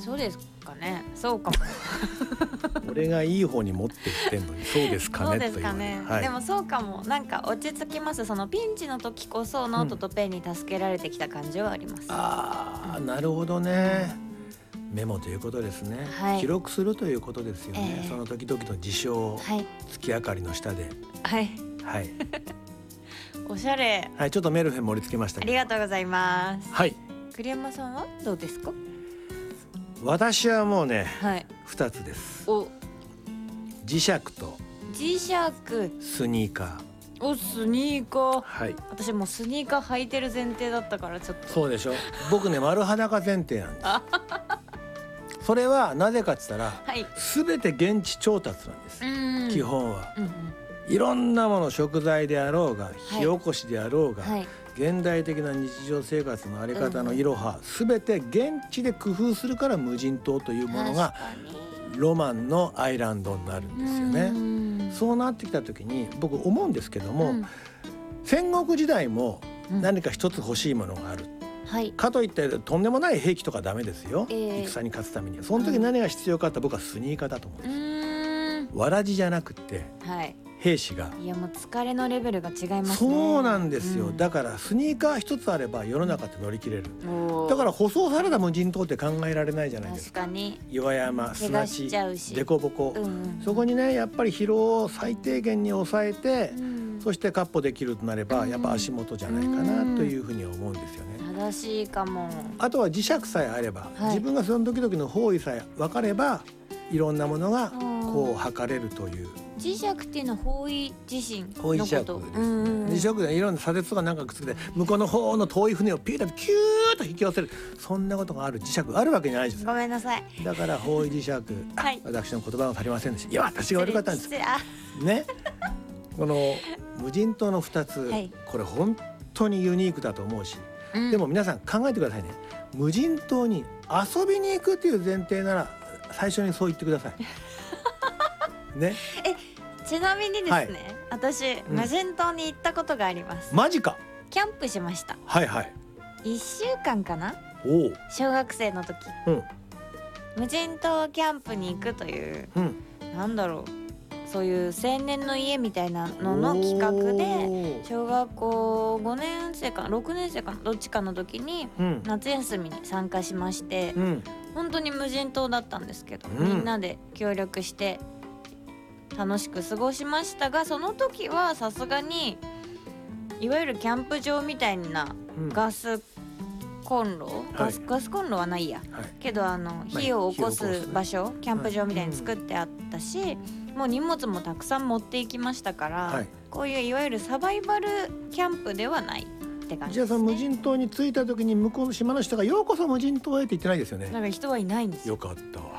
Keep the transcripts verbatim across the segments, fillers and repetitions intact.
そうですかね。そうかも俺がいい方に持っていってんのにそうですかねそうですというかね、 はい、 でもそうかも。なんか落ち着きます。そのピンチの時こそノートとペンに助けられてきた感じはあります、うん、 あーなるほどね。メモということですね、 はい、 記録するということですよね、 えー、 その時々の事象を月明かりの下ではいはいおしゃれ、 はい、ちょっとメルヘン盛り付けましたけどありがとうございます。 はい、 栗山さんはどうですか？ 私はもうね、 はい、 ふたつです。 お磁石と磁石、 スニーカー。 おスニーカー、 はい、 私もうスニーカー履いてる前提だったからちょっと。 そうでしょ。僕ね丸裸前提なんですそれはなぜかって言ったら、はい、全て現地調達なんです、うん、基本は、うんうん、いろんなもの、食材であろうが火起こしであろうが、はい、現代的な日常生活のあり方のいろは、うん、全て現地で工夫するから無人島というものがロマンのアイランドになるんですよね。うんそうなってきた時に僕思うんですけども、うん、戦国時代も何か一つ欲しいものがある、はい、かといってとんでもない兵器とかダメですよ、えー、戦に勝つためには。その時何が必要かって僕はスニーカーだと思うんです、うん、わらじじゃなくて、はい、兵士がいやもう疲れのレベルが違いますね。 そうなんですよ、うん、だからスニーカー一つあれば世の中って乗り切れる、うん、だから舗装された無人島って考えられないじゃないですか。 確かに岩山、砂地、凸凹、うん、そこにねやっぱり疲労を最低限に抑えて、うん、そして闊歩できるとなれば、うん、やっぱ足元じゃないかなというふうに思うんですよね。 正しいかも。 あとは磁石さえあれば、はい、自分がその時々の方位さえ分かればいろんなものがこう測れるという。 磁石っていうのは方位地震のこと。 方位磁石です、うんうん、磁石でいろんな砂鉄とかなんかくっつけて向こうの方の遠い船をピューッとキューッと引き寄せる、そんなことがある磁石あるわけじゃないです。 ごめんなさい。 だから方位磁石、はい、私の言葉が足りませんでした。いや私が悪かったんですね。この無人島のふたつ、はい、これ本当にユニークだと思うし、うん、でも皆さん考えてくださいね。無人島に遊びに行くっていう前提なら最初にそう言ってくださいね。 えちなみにですね、はい、私、うん、無人島に行ったことがあります。 マジか。 キャンプしました。 はいはい。 いっしゅうかんかな。 お小学生の時、うん、無人島キャンプに行くという、うん、なんだろう、そういう青年の家みたいなのの企画で小学校ごねん生かろくねん生かどっちかの時に夏休みに参加しまして、うん、本当に無人島だったんですけど、うん、みんなで協力して楽しく過ごしましたが、その時はさすがにいわゆるキャンプ場みたいなガスコンロ、うん、ガス、はい、ガスコンロはないや、はい、けどあの火を起こす場所、まあ、キャンプ場みたいに作ってあったし、はい、うん、もう荷物もたくさん持っていきましたから、はい、こういういわゆるサバイバルキャンプではないって感じですね。 じゃあその無人島に着いた時に向こうの島の人がようこそ無人島へって言ってないですよね。 なんか人はいないんですよ。 よかったわ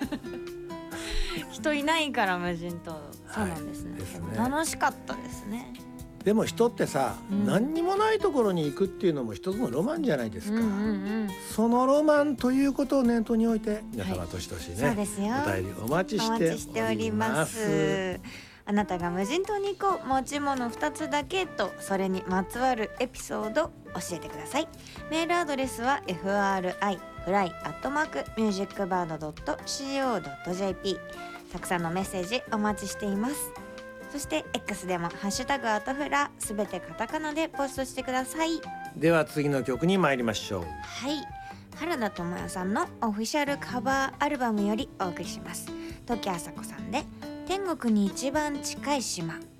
人いないから無人島、そうなんですね、はい、ですね。楽しかったですね。 でも人ってさ、うん、何にもないところに行くっていうのも一つのロマンじゃないですか、うんうんうん、そのロマンということを念頭に置いて皆様としとしね、はい、そうですよ、お便りお待ちしております。 あなたが無人島に行こう、持ち物ふたつだけとそれにまつわるエピソード教えてください。メールアドレスは エフアールアイ フライ アットマーク ミュージックバード ドット シーオー ドット ジェーピー。 たくさんのメッセージお待ちしています。そして X でもハッシュタグアトフラすべてカタカナでポストしてください。 では次の曲に参りましょう。 はい、原田知世さんのオフィシャルカバーアルバムよりお送りします。時あさこさんで天国に一番近い島。